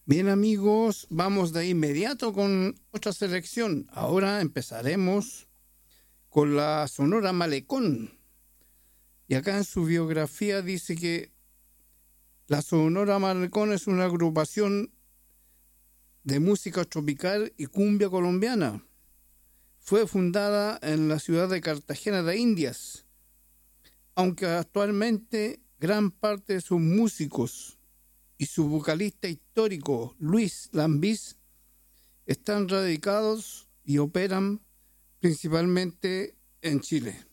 Bien amigos, vamos de inmediato con otra selección. Ahora empezaremos con la Sonora Malecón. Y acá en su biografía dice que la Sonora Malecón es una agrupación de música tropical y cumbia colombiana. Fue fundada en la ciudad de Cartagena de Indias, aunque actualmente gran parte de sus músicos y su vocalista histórico, Luis Lambis, están radicados y operan principalmente en Chile.